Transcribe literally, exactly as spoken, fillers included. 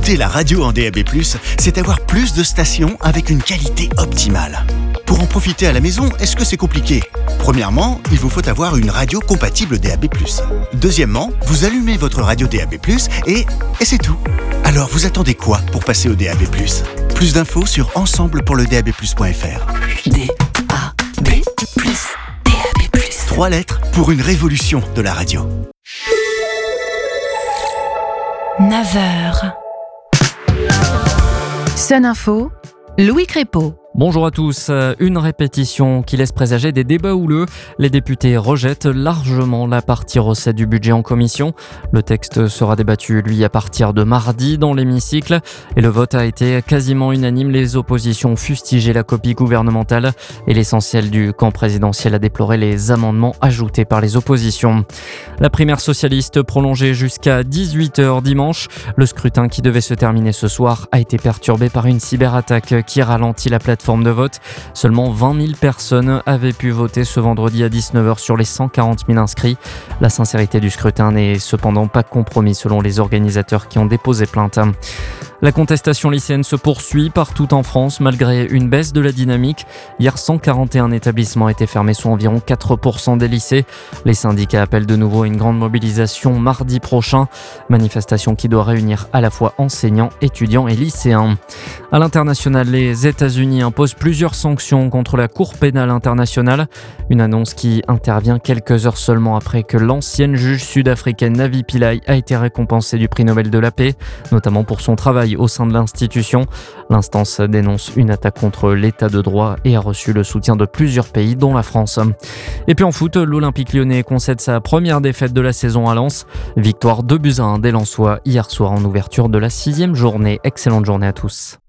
Écouter la radio en D A B plus, c'est avoir plus de stations avec une qualité optimale. Pour en profiter à la maison, est-ce que c'est compliqué ? Premièrement, il vous faut avoir une radio compatible D A B plus. Deuxièmement, vous allumez votre radio D A B plus et, et c'est tout. Alors vous attendez quoi pour passer au D A B plus ? Plus d'infos sur ensemble pour le D A B plus point F R. D A B plus, D A B plus. Trois lettres pour une révolution de la radio. neuf heures. Sun Info, Louis Crépeau. Bonjour à tous. Une répétition qui laisse présager des débats houleux. Les députés rejettent largement la partie recette du budget en commission. Le texte sera débattu, lui, à partir de mardi dans l'hémicycle. Et le vote a été quasiment unanime. Les oppositions ont fustigé la copie gouvernementale. Et l'essentiel du camp présidentiel a déploré les amendements ajoutés par les oppositions. La primaire socialiste prolongée jusqu'à dix-huit heures dimanche. Le scrutin qui devait se terminer ce soir a été perturbé par une cyberattaque qui ralentit la plateforme de vote. Seulement vingt mille personnes avaient pu voter ce vendredi à dix-neuf heures sur les cent quarante mille inscrits. La sincérité du scrutin n'est cependant pas compromise selon les organisateurs qui ont déposé plainte. La contestation lycéenne se poursuit partout en France malgré une baisse de la dynamique. Hier, cent quarante et un établissements étaient fermés, soit environ quatre pour cent des lycées. Les syndicats appellent de nouveau à une grande mobilisation mardi prochain. Manifestation qui doit réunir à la fois enseignants, étudiants et lycéens. À l'international, les États-Unis imposent plusieurs sanctions contre la Cour pénale internationale. Une annonce qui intervient quelques heures seulement après que l'ancienne juge sud-africaine Navi Pillay a été récompensée du prix Nobel de la paix, notamment pour son travail au sein de l'institution. L'instance dénonce une attaque contre l'état de droit et a reçu le soutien de plusieurs pays, dont la France. Et puis en foot, l'Olympique lyonnais concède sa première défaite de la saison à Lens. Victoire deux buts à un des Lensois hier soir en ouverture de la sixième journée. Excellente journée à tous.